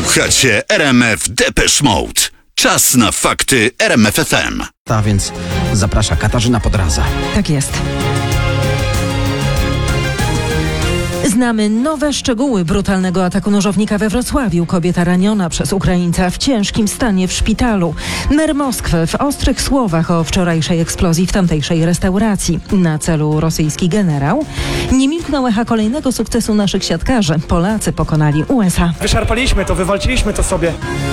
Słuchacie RMF Depeche Mode. Czas na fakty RMF FM. A więc zaprasza Katarzyna Podraza. Tak jest. Znamy nowe szczegóły brutalnego ataku nożownika we Wrocławiu. Kobieta raniona przez Ukraińca w ciężkim stanie w szpitalu. Mer Moskwy w ostrych słowach o wczorajszej eksplozji w tamtejszej restauracji. Na celu rosyjski generał. Nie milknął echa kolejnego sukcesu naszych siatkarzy. Polacy pokonali USA. Wyszarpaliśmy to, wywalczyliśmy to sobie.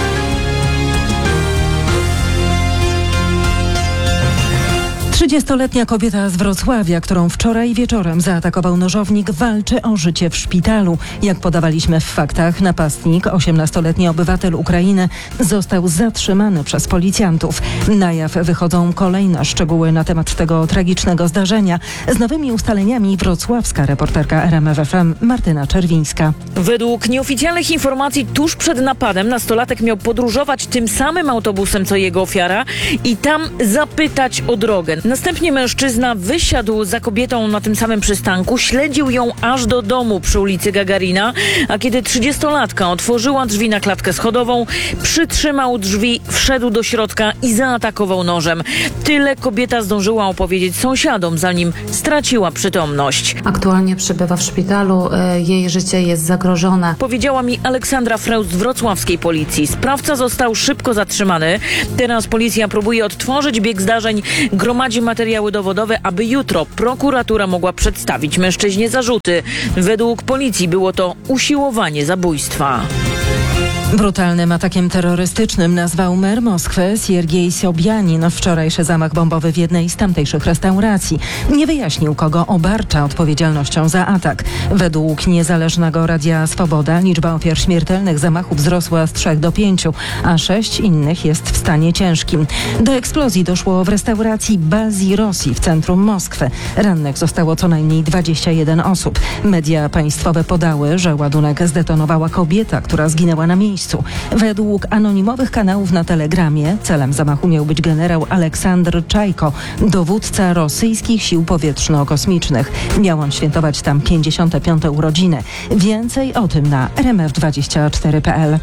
Trzydziestoletnia kobieta z Wrocławia, którą wczoraj wieczorem zaatakował nożownik, walczy o życie w szpitalu. Jak podawaliśmy w faktach, napastnik, 18-letni obywatel Ukrainy, został zatrzymany przez policjantów. Na jaw wychodzą kolejne szczegóły na temat tego tragicznego zdarzenia. Z nowymi ustaleniami wrocławska reporterka RMF FM Martyna Czerwińska. Według nieoficjalnych informacji tuż przed napadem nastolatek miał podróżować tym samym autobusem co jego ofiara i tam zapytać o drogę. Następnie mężczyzna wysiadł za kobietą na tym samym przystanku, śledził ją aż do domu przy ulicy Gagarina, a kiedy 30-latka otworzyła drzwi na klatkę schodową, przytrzymał drzwi, wszedł do środka i zaatakował nożem. Tyle kobieta zdążyła opowiedzieć sąsiadom, zanim straciła przytomność. Aktualnie przebywa w szpitalu, jej życie jest zagrożone. Powiedziała mi Aleksandra Freus z wrocławskiej policji. Sprawca został szybko zatrzymany. Teraz policja próbuje odtworzyć bieg zdarzeń, gromadzi materiały dowodowe, aby jutro prokuratura mogła przedstawić mężczyźnie zarzuty. Według policji było to usiłowanie zabójstwa. Brutalnym atakiem terrorystycznym nazwał mer Moskwy Siergiej Sobjanin wczorajszy zamach bombowy w jednej z tamtejszych restauracji. Nie wyjaśnił, kogo obarcza odpowiedzialnością za atak. Według niezależnego Radia Swoboda liczba ofiar śmiertelnych zamachów wzrosła z 3 do 5, a 6 innych jest w stanie ciężkim. Do eksplozji doszło w restauracji Bazzi Rossi w centrum Moskwy. Rannych zostało co najmniej 21 osób. Media państwowe podały, że ładunek zdetonowała kobieta, która zginęła na miejscu. Według anonimowych kanałów na Telegramie celem zamachu miał być generał Aleksandr Czajko, dowódca rosyjskich sił powietrzno-kosmicznych. Miał on świętować tam 55. urodziny. Więcej o tym na rmf24.pl.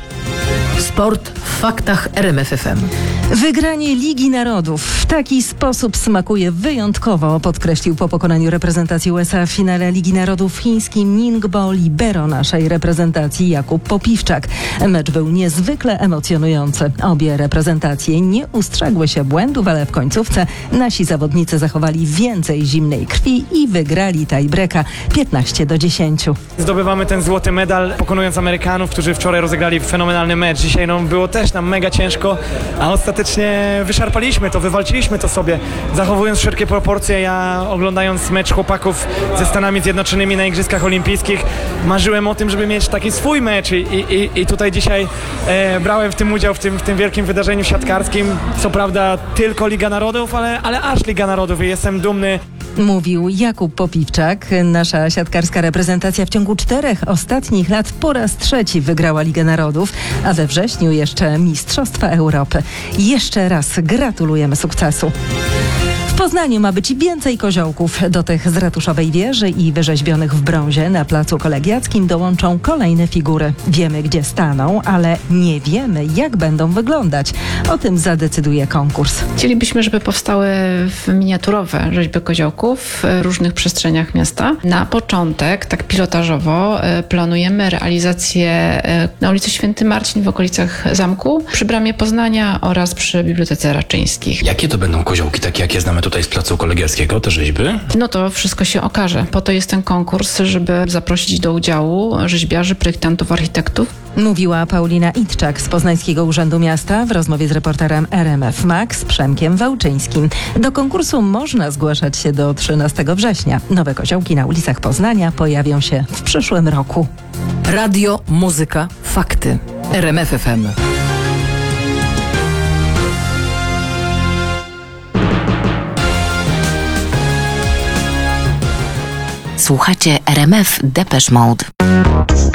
Sport w faktach RMF FM. Wygranie Ligi Narodów w taki sposób smakuje wyjątkowo, podkreślił po pokonaniu reprezentacji USA w finale Ligi Narodów chińskim Ningbo libero naszej reprezentacji Jakub Popiwczak. Mecz był niezwykle emocjonujący. Obie reprezentacje nie ustrzegły się błędów, ale w końcówce nasi zawodnicy zachowali więcej zimnej krwi i wygrali tiebreaka 15-10. Zdobywamy ten złoty medal, pokonując Amerykanów, którzy wczoraj rozegrali fenomenalny mecz. Dzisiaj było też nam mega ciężko, a ostatecznie wyszarpaliśmy to, wywalczyliśmy to sobie, zachowując wszelkie proporcje. Ja oglądając mecz chłopaków ze Stanami Zjednoczonymi na Igrzyskach Olimpijskich marzyłem o tym, żeby mieć taki swój mecz i tutaj dzisiaj brałem w tym udział, w tym wielkim wydarzeniu siatkarskim. Co prawda tylko Liga Narodów, ale aż Liga Narodów i jestem dumny. Mówił Jakub Popiwczak. Nasza siatkarska reprezentacja w ciągu 4 ostatnich lat po raz 3 wygrała Ligę Narodów, a we wrześniu jeszcze Mistrzostwa Europy. Jeszcze raz gratulujemy sukcesu. W Poznaniu ma być więcej koziołków. Do tych z ratuszowej wieży i wyrzeźbionych w brązie na Placu Kolegiackim dołączą kolejne figury. Wiemy, gdzie staną, ale nie wiemy, jak będą wyglądać. O tym zadecyduje konkurs. Chcielibyśmy, żeby powstały miniaturowe rzeźby koziołków w różnych przestrzeniach miasta. Na początek, tak pilotażowo, planujemy realizację na ulicy Święty Marcin w okolicach zamku, przy Bramie Poznania oraz przy Bibliotece Raczyńskich. Jakie to będą koziołki, takie jakie znamy tutaj z Placu Kolegiackiego, te rzeźby? No to wszystko się okaże. Po to jest ten konkurs, żeby zaprosić do udziału rzeźbiarzy, projektantów, architektów. Mówiła Paulina Itczak z Poznańskiego Urzędu Miasta w rozmowie z reporterem RMF Max Przemkiem Wałczyńskim. Do konkursu można zgłaszać się do 13 września. Nowe koziołki na ulicach Poznania pojawią się w przyszłym roku. Radio, muzyka, fakty. RMF FM. Słuchacie RMF Depeche Mode.